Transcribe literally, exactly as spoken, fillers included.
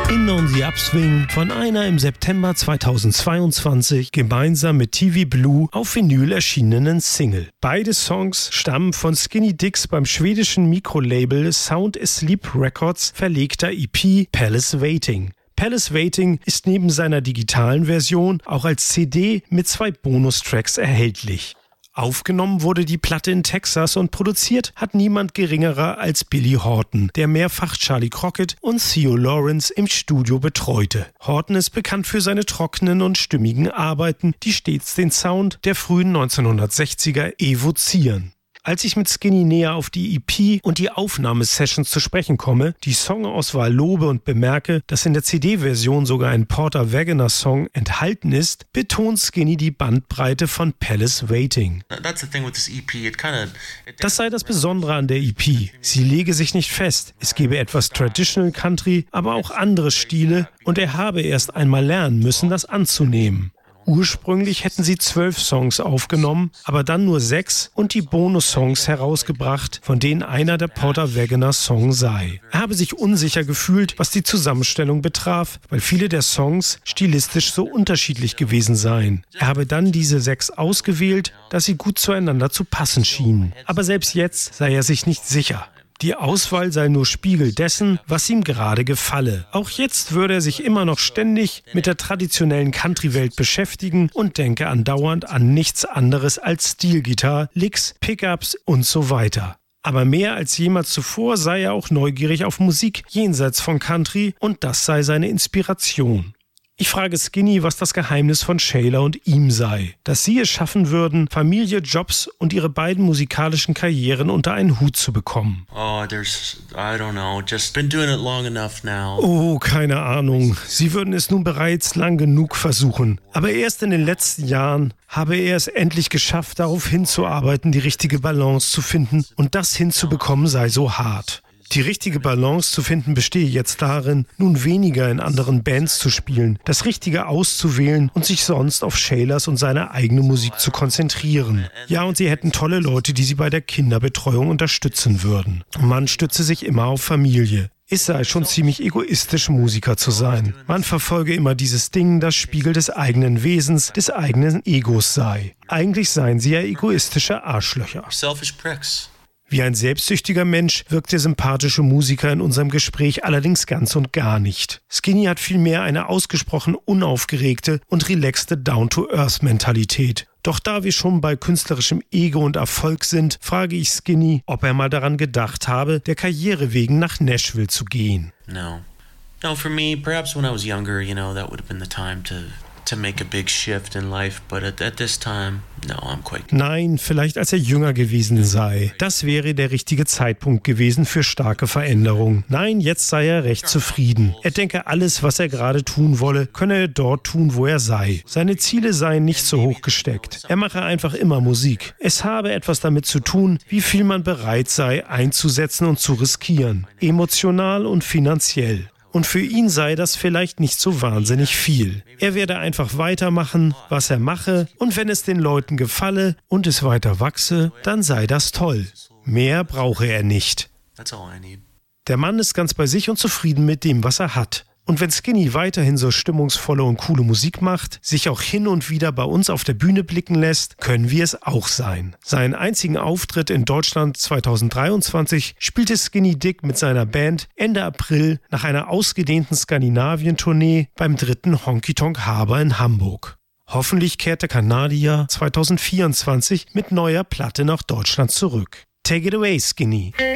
In on the Upswing von einer im September zweitausendzweiundzwanzig gemeinsam mit T V Blue auf Vinyl erschienenen Single. Beide Songs stammen von Skinny Dicks beim schwedischen Mikrolabel Sound Asleep Records verlegter E P Palace Waiting. Palace Waiting ist neben seiner digitalen Version auch als C D mit zwei Bonustracks erhältlich. Aufgenommen wurde die Platte in Texas und produziert hat niemand geringerer als Billy Horton, der mehrfach Charlie Crockett und Theo Lawrence im Studio betreute. Horton ist bekannt für seine trockenen und stimmigen Arbeiten, die stets den Sound der frühen neunzehnhundertsechziger evozieren. Als ich mit Skinny näher auf die E P und die Aufnahmesessions zu sprechen komme, die Songauswahl lobe und bemerke, dass in der C D-Version sogar ein Porter Wagoner-Song enthalten ist, betont Skinny die Bandbreite von Palace Waiting. Das sei das Besondere an der E P. Sie lege sich nicht fest. Es gebe etwas Traditional Country, aber auch andere Stile und er habe erst einmal lernen müssen, das anzunehmen. Ursprünglich hätten sie zwölf Songs aufgenommen, aber dann nur sechs und die Bonus-Songs herausgebracht, von denen einer der Porter Wagoner-Song sei. Er habe sich unsicher gefühlt, was die Zusammenstellung betraf, weil viele der Songs stilistisch so unterschiedlich gewesen seien. Er habe dann diese sechs ausgewählt, da sie gut zueinander zu passen schienen. Aber selbst jetzt sei er sich nicht sicher. Die Auswahl sei nur Spiegel dessen, was ihm gerade gefalle. Auch jetzt würde er sich immer noch ständig mit der traditionellen Country-Welt beschäftigen und denke andauernd an nichts anderes als Stilgitarre, Licks, Pickups und so weiter. Aber mehr als jemals zuvor sei er auch neugierig auf Musik jenseits von Country und das sei seine Inspiration. Ich frage Skinny, was das Geheimnis von Shayla und ihm sei. Dass sie es schaffen würden, Familie, Jobs und ihre beiden musikalischen Karrieren unter einen Hut zu bekommen. Oh, there's, I don't know, just been doing it long enough now. Oh, keine Ahnung. Sie würden es nun bereits lang genug versuchen. Aber erst in den letzten Jahren habe er es endlich geschafft, darauf hinzuarbeiten, die richtige Balance zu finden. Und das hinzubekommen sei so hart. Die richtige Balance zu finden bestehe jetzt darin, nun weniger in anderen Bands zu spielen, das Richtige auszuwählen und sich sonst auf Shaylas und seine eigene Musik zu konzentrieren. Ja, und sie hätten tolle Leute, die sie bei der Kinderbetreuung unterstützen würden. Man stütze sich immer auf Familie. Es sei schon ziemlich egoistisch, Musiker zu sein. Man verfolge immer dieses Ding, das Spiegel des eigenen Wesens, des eigenen Egos sei. Eigentlich seien sie ja egoistische Arschlöcher. Selfish pricks. Wie ein selbstsüchtiger Mensch wirkt der sympathische Musiker in unserem Gespräch allerdings ganz und gar nicht. Skinny hat vielmehr eine ausgesprochen unaufgeregte und relaxte Down-to-Earth-Mentalität. Doch da wir schon bei künstlerischem Ego und Erfolg sind, frage ich Skinny, ob er mal daran gedacht habe, der Karriere wegen nach Nashville zu gehen. No. No, for me, perhaps when I was younger, you know, that would have been the time to... to make a big shift in life, but at, at this time, no, I'm quite... Nein, vielleicht als er jünger gewesen sei. Das wäre der richtige Zeitpunkt gewesen für starke Veränderung. Nein, jetzt sei er recht zufrieden. Er denke, alles, was er gerade tun wolle, könne er dort tun, wo er sei. Seine Ziele seien nicht so hoch gesteckt. Er mache einfach immer Musik. Es habe etwas damit zu tun, wie viel man bereit sei, einzusetzen und zu riskieren. Emotional und finanziell. Und für ihn sei das vielleicht nicht so wahnsinnig viel. Er werde einfach weitermachen, was er mache, und wenn es den Leuten gefalle und es weiter wachse, dann sei das toll. Mehr brauche er nicht. Der Mann ist ganz bei sich und zufrieden mit dem, was er hat. Und wenn Skinny weiterhin so stimmungsvolle und coole Musik macht, sich auch hin und wieder bei uns auf der Bühne blicken lässt, können wir es auch sein. Seinen einzigen Auftritt in Deutschland zweitausenddreiundzwanzig spielte Skinny Dick mit seiner Band Ende April nach einer ausgedehnten Skandinavien-Tournee beim dritten Honky Tonk Harbor in Hamburg. Hoffentlich kehrt der Kanadier zweitausendvierundzwanzig mit neuer Platte nach Deutschland zurück. Take it away, Skinny.